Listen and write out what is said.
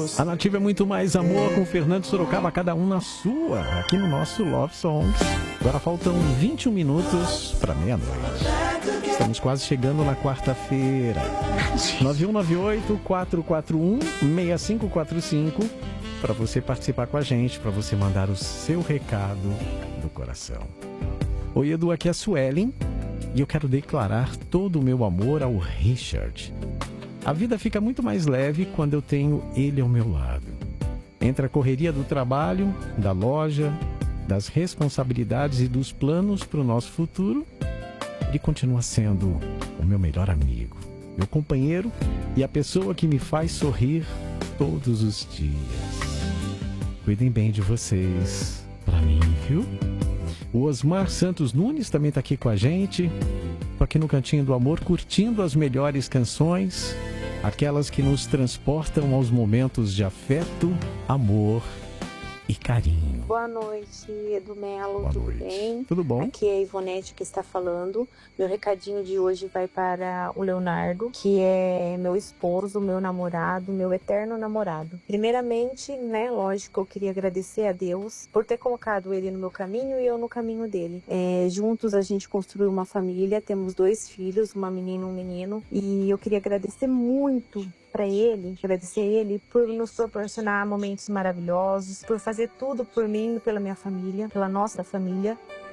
A Nativa é muito mais amor com o Fernando Sorocaba, cada um na sua, aqui no nosso Love Songs. Agora faltam 21 minutos para meia-noite. Estamos quase chegando na quarta-feira. 9198-441-6545 para você participar com a gente, para você mandar o seu recado do coração. Oi, Edu, aqui é a Suelen e eu quero declarar todo o meu amor ao Richard. A vida fica muito mais leve quando eu tenho ele ao meu lado. Entre a correria do trabalho, da loja, das responsabilidades e dos planos para o nosso futuro, ele continua sendo o meu melhor amigo, meu companheiro e a pessoa que me faz sorrir todos os dias. Cuidem bem de vocês, pra mim, viu? O Osmar Santos Nunes também está aqui com a gente. Tô aqui no Cantinho do Amor, curtindo as melhores canções, aquelas que nos transportam aos momentos de afeto, amor e carinho. Boa noite, Edu Melo, Boa tudo noite. bem? Tudo bom? Aqui é a Ivonete que está falando. Meu recadinho de hoje vai para o Leonardo, que é meu esposo, meu namorado, meu eterno namorado. Primeiramente, né, lógico, eu queria agradecer a Deus por ter colocado ele no meu caminho e eu no caminho dele. Juntos a gente construiu uma família, temos 2 filhos, uma menina e um menino, e eu queria agradecer muito para ele, agradecer ele por nos proporcionar momentos maravilhosos, por fazer tudo por mim e pela minha família, pela nossa família.